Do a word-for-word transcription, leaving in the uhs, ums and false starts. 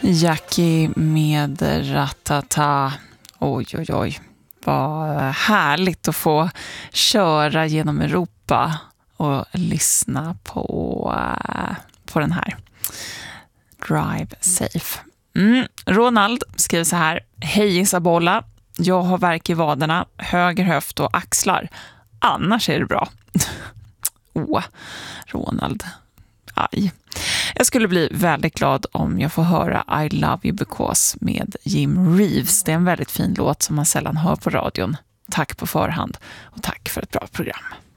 Jackie med Ratata. Oj, oj, oj. Vad härligt att få köra genom Europa och lyssna på, på den här. Drive Safe. Mm. Ronald skriver så här. Hej Isabella, jag har värk i vaderna, höger höft och axlar. Annars är det bra. Åh, oh, Ronald. Aj. Jag skulle bli väldigt glad om jag får höra I Love You Because med Jim Reeves. Det är en väldigt fin låt som man sällan hör på radion. Tack på förhand och tack för ett bra program.